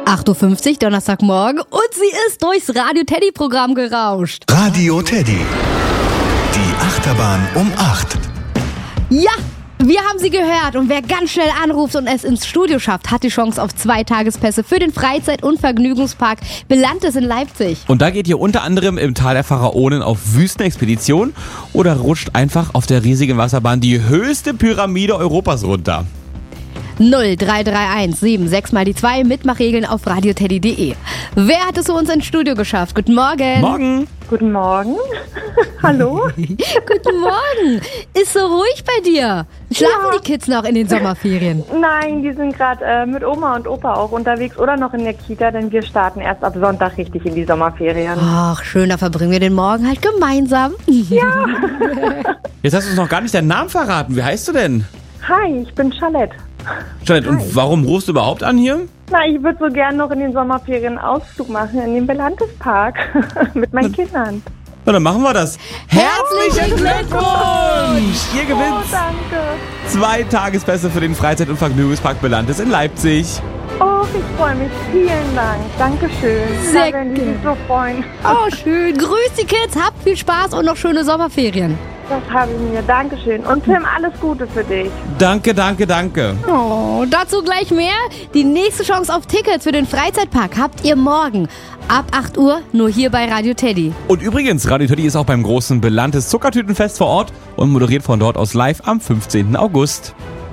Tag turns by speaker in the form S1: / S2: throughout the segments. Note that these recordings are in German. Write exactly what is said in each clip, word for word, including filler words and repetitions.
S1: acht Uhr fünfzig, Donnerstagmorgen, und sie ist durchs Radio Teddy Programm gerauscht.
S2: Radio Teddy. Die Achterbahn um acht.
S1: Ja, wir haben sie gehört, und wer ganz schnell anruft und es ins Studio schafft, hat die Chance auf zwei Tagespässe für den Freizeit- und Vergnügungspark Belantes in Leipzig.
S3: Und da geht ihr unter anderem im Tal der Pharaonen auf Wüstenexpedition oder rutscht einfach auf der riesigen Wasserbahn die höchste Pyramide Europas runter.
S1: null drei drei eins sieben sechs mal die zwei, Mitmachregeln auf radioteddy punkt de. Wer hat es zu uns ins Studio geschafft? Guten Morgen.
S3: Morgen.
S4: Guten Morgen. Hallo.
S1: Guten Morgen. Ist so ruhig bei dir? Schlafen
S4: Ja.
S1: die Kids noch in den Sommerferien?
S4: Nein, die sind gerade äh, mit Oma und Opa auch unterwegs oder noch in der Kita, denn wir starten erst ab Sonntag richtig in die Sommerferien.
S1: Ach, schön, da verbringen wir den Morgen halt gemeinsam.
S4: Ja.
S3: Jetzt hast du uns noch gar nicht deinen Namen verraten. Wie heißt du denn?
S4: Hi, ich bin Charlotte.
S3: Jeanette, und warum rufst du überhaupt an hier?
S4: Na, ich würde so gern noch in den Sommerferien einen Ausflug machen in den Belantes Park mit meinen Kindern.
S3: Na, dann machen wir das.
S1: Herzlichen
S3: Glückwunsch! Ihr
S4: Oh,
S3: gewinnt
S4: danke.
S3: zwei Tagespässe für den Freizeit- und Vergnügungspark Belantes in Leipzig.
S4: Oh, ich freue mich. Vielen Dank. Dankeschön.
S1: Sehr
S4: Da werden die sich so freuen.
S1: Oh, schön. Grüß die Kids, habt viel Spaß und noch schöne Sommerferien.
S4: Das habe ich mir. Dankeschön. Und Tim, alles Gute für dich.
S3: Danke, danke, danke.
S1: Oh, dazu gleich mehr. Die nächste Chance auf Tickets für den Freizeitpark habt ihr morgen ab acht Uhr nur hier bei Radio Teddy.
S3: Und übrigens, Radio Teddy ist auch beim großen Belantes Zuckertütenfest vor Ort und moderiert von dort aus live am fünfzehnten August.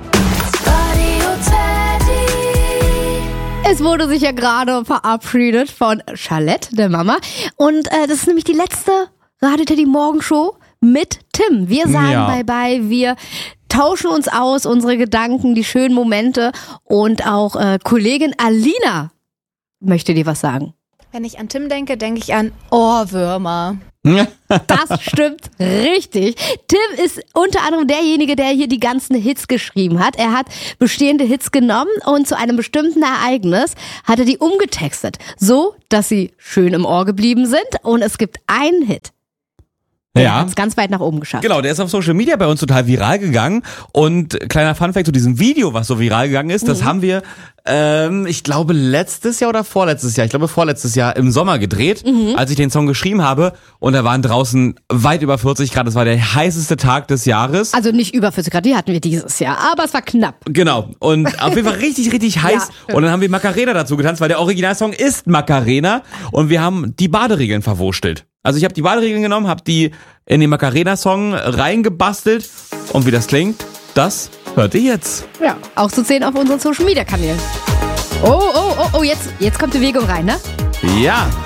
S1: Es wurde sich ja gerade verabschiedet von Charlotte, der Mama. Und äh, das ist nämlich die letzte Radio Teddy Morgenshow mit Tim. Wir sagen
S3: Ja.
S1: Bye-bye, wir tauschen uns aus, unsere Gedanken, die schönen Momente. Und auch äh, Kollegin Alina möchte dir was sagen.
S5: Wenn ich an Tim denke, denke ich an Ohrwürmer.
S1: Das stimmt richtig. Tim ist unter anderem derjenige, der hier die ganzen Hits geschrieben hat. Er hat bestehende Hits genommen und zu einem bestimmten Ereignis hat er die umgetextet. So, dass sie schön im Ohr geblieben sind. Und es gibt einen Hit. Der
S3: Ja.
S1: hat es ganz weit nach oben geschafft.
S3: Genau, der ist auf Social Media bei uns total viral gegangen. Und kleiner Funfact zu diesem Video, was so viral gegangen ist, das haben wir, ähm, ich glaube, letztes Jahr oder vorletztes Jahr, ich glaube vorletztes Jahr im Sommer gedreht, als ich den Song geschrieben habe. Und da waren draußen weit über vierzig Grad. Das war der heißeste Tag des Jahres.
S1: Also nicht über vierzig Grad, die hatten wir dieses Jahr, aber es war knapp.
S3: Genau. Und auf jeden Fall richtig, richtig heiß.
S1: Ja.
S3: Und dann haben wir Macarena dazu getanzt, weil der Originalsong ist Macarena. Und wir haben die Baderegeln verwurstelt. Also ich habe die Baderegeln genommen, habe die in den Macarena-Song reingebastelt. Und wie das klingt, das hört ihr jetzt.
S1: Ja. Auch zu sehen auf unseren Social-Media-Kanälen. Oh, oh, oh, oh, jetzt, jetzt kommt Bewegung rein, ne?
S3: Ja.